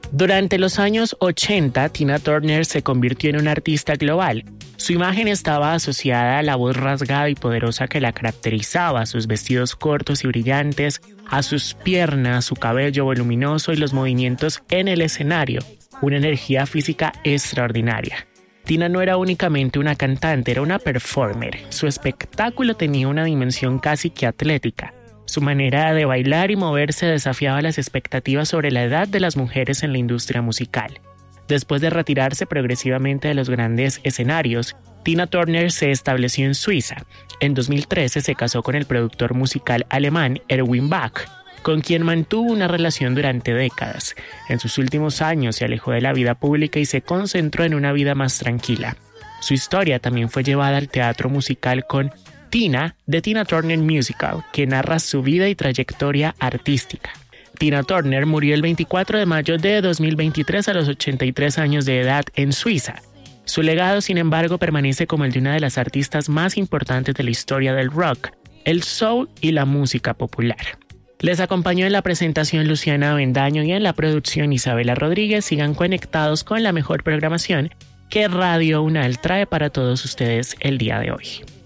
Durante los años 80, Tina Turner se convirtió en una artista global. Su imagen estaba asociada a la voz rasgada y poderosa que la caracterizaba, a sus vestidos cortos y brillantes, a sus piernas, su cabello voluminoso y los movimientos en el escenario, una energía física extraordinaria. Tina no era únicamente una cantante, era una performer. Su espectáculo tenía una dimensión casi que atlética. Su manera de bailar y moverse desafiaba las expectativas sobre la edad de las mujeres en la industria musical. Después de retirarse progresivamente de los grandes escenarios, Tina Turner se estableció en Suiza. En 2013 se casó con el productor musical alemán Erwin Bach, con quien mantuvo una relación durante décadas. En sus últimos años se alejó de la vida pública y se concentró en una vida más tranquila. Su historia también fue llevada al teatro musical con Tina, The Tina Turner Musical, que narra su vida y trayectoria artística. Tina Turner murió el 24 de mayo de 2023 a los 83 años de edad en Suiza. Su legado, sin embargo, permanece como el de una de las artistas más importantes de la historia del rock, el soul y la música popular. Les acompañó en la presentación Luciana Avendaño y en la producción Isabela Rodríguez. Sigan conectados con la mejor programación que Radio UNAL trae para todos ustedes el día de hoy.